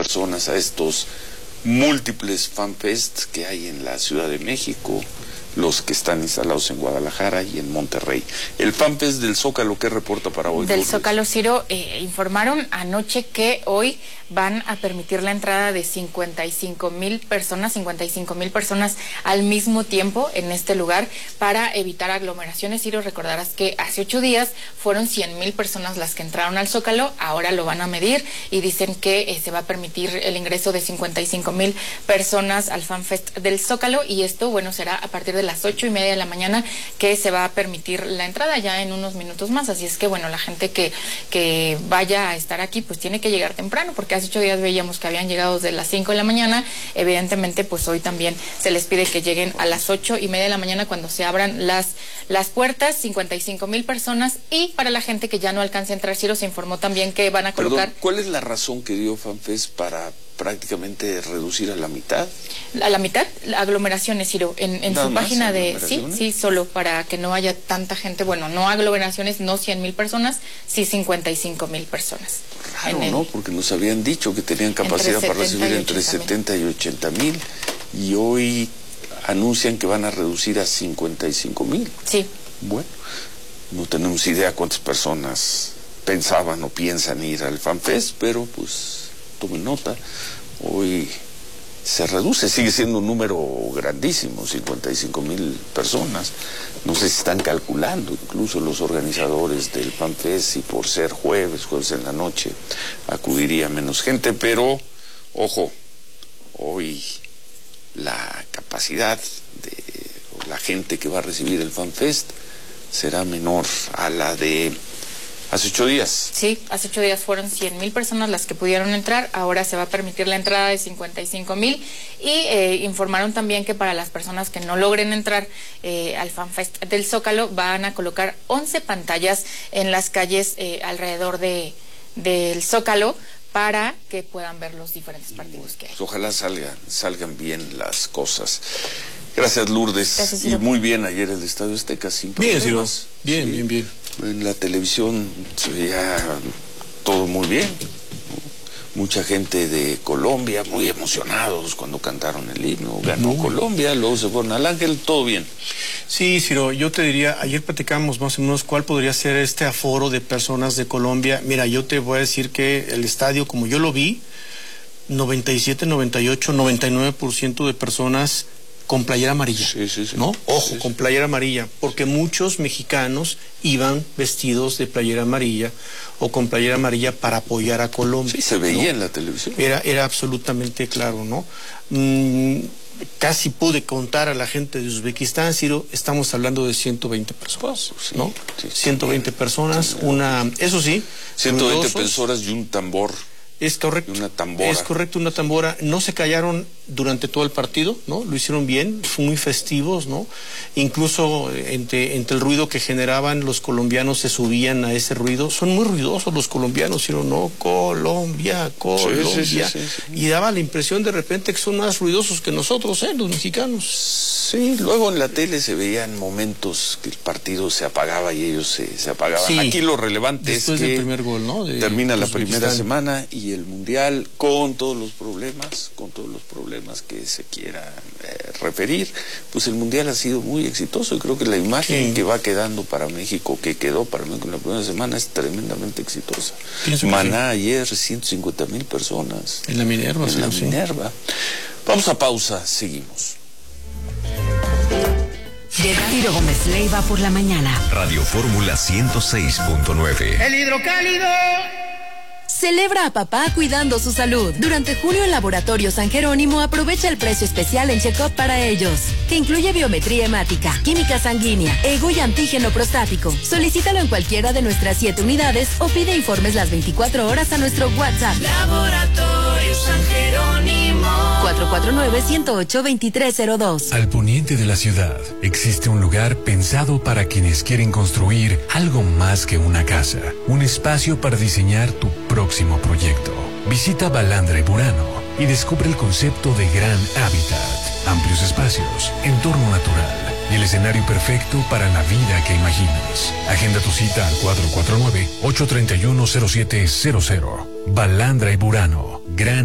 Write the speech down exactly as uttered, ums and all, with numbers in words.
personas a estos múltiples FanFest que hay en la Ciudad de México, los que están instalados en Guadalajara y en Monterrey. El FanFest del Zócalo, ¿qué reporta para hoy? Del Zócalo, Ciro, eh, informaron anoche que hoy van a permitir la entrada de cincuenta y cinco mil personas, cincuenta y cinco mil personas al mismo tiempo en este lugar para evitar aglomeraciones. Ciro, recordarás que hace ocho días fueron cien mil personas las que entraron al Zócalo, ahora lo van a medir y dicen que eh, se va a permitir el ingreso de cincuenta y cinco mil personas al FanFest del Zócalo, y esto, bueno, será a partir de las ocho y media de la mañana que se va a permitir la entrada ya en unos minutos más. Así es que, bueno, la gente que, que vaya a estar aquí pues tiene que llegar temprano, porque hace ocho días veíamos que habían llegado desde las cinco de la mañana. Evidentemente, pues hoy también se les pide que lleguen a las ocho y media de la mañana cuando se abran las, las puertas. Cincuenta y cinco mil personas, y para la gente que ya no alcance a entrar, Ciro, se informó también que van a colocar... Perdón, ¿cuál es la razón que dio FanFest para prácticamente reducir a la mitad? A la mitad, aglomeraciones, Ciro, en, en su página de... Sí, sí, solo para que no haya tanta gente, bueno, no aglomeraciones, no cien mil personas, sí cincuenta y cinco mil personas. Raro, ¿no? Porque nos habían dicho que tenían capacidad para recibir entre setenta y ochenta mil, y hoy anuncian que van a reducir a cincuenta y cinco mil. Sí. Bueno, no tenemos idea cuántas personas pensaban o piensan ir al FanFest, pero pues tomen nota, hoy se reduce, sigue siendo un número grandísimo, cincuenta y cinco mil personas. No sé si están calculando incluso los organizadores del FanFest, y por ser jueves, jueves en la noche, acudiría menos gente, pero ojo, hoy la capacidad de la gente que va a recibir el FanFest será menor a la de hace ocho días. Sí, hace ocho días fueron cien mil personas las que pudieron entrar, ahora se va a permitir la entrada de cincuenta y cinco mil, y eh, informaron también que para las personas que no logren entrar eh, al FanFest del Zócalo van a colocar once pantallas en las calles eh, alrededor de del Zócalo para que puedan ver los diferentes partidos que hay. Pues ojalá salgan, salgan bien las cosas. Gracias, Lourdes. Gracias, y muy bien ayer el Estadio Azteca, sin bien, problemas. Bien, sí. bien, bien. En la televisión se veía todo muy bien. Mucha gente de Colombia, muy emocionados cuando cantaron el himno. Ganó no. Colombia, luego se fueron al Ángel, todo bien. Sí, Ciro, yo te diría, ayer platicamos más o menos cuál podría ser este aforo de personas de Colombia. Mira, yo te voy a decir que el estadio, como yo lo vi, noventa y siete, noventa y ocho, noventa y nueve por ciento de personas con playera amarilla, sí, sí, sí. ¿no? Ojo, sí, sí. con playera amarilla, porque muchos mexicanos iban vestidos de playera amarilla o con playera amarilla para apoyar a Colombia. Sí, se veía, ¿no? En la televisión. Era, era absolutamente claro, ¿no? Mm, casi pude contar a la gente de Uzbekistán, Ciro, estamos hablando de ciento veinte personas, pues, sí, ¿no? Sí, ciento veinte sí, personas, sí, una, eso sí, ciento veinte ruidosos. personas y un tambor. Es correcto. Una tambora. Es correcto, una tambora. No se callaron durante todo el partido, ¿no? Lo hicieron bien, fue muy festivos, ¿no? Incluso entre, entre el ruido que generaban, los colombianos se subían a ese ruido. Son muy ruidosos los colombianos, ¿sí? No, Colombia, Colombia. Sí, sí, sí, sí, sí. Y daba la impresión de repente que son más ruidosos que nosotros, ¿eh? Los mexicanos. Sí, luego en la tele se veían momentos que el partido se apagaba y ellos se, se apagaban. Sí. Aquí lo relevante Después es que del primer gol, ¿no? De termina la Uzbekistán. primera semana y el Mundial, con todos los problemas, con todos los problemas que se quieran eh, referir, pues el Mundial ha sido muy exitoso, y creo que la imagen sí. que va quedando para México, que quedó para México en la primera semana, es tremendamente exitosa. Maná sí. ayer, ciento cincuenta mil personas. En la Minerva. En sí, la sí. Minerva. Vamos a pausa, seguimos. De Ciro Gómez Leiva por la mañana. Radio Fórmula ciento seis punto nueve. El hidrocálido. Celebra a papá cuidando su salud. Durante junio en Laboratorio San Jerónimo aprovecha el precio especial en check-up para ellos, que incluye biometría hemática, química sanguínea, ego y antígeno prostático. Solicítalo en cualquiera de nuestras siete unidades o pide informes las veinticuatro horas a nuestro WhatsApp. Laboratorio San Jerónimo. cuatro cuatro nueve, uno cero ocho, dos tres cero dos. Al poniente de la ciudad existe un lugar pensado para quienes quieren construir algo más que una casa, un espacio para diseñar tu próximo proyecto. Visita Balandra y Burano y descubre el concepto de Gran Hábitat. Amplios espacios, entorno natural y el escenario perfecto para la vida que imaginas. Agenda tu cita al cuatro cuatro nueve, ocho tres uno, cero siete cero cero. Balandra y Burano. Gran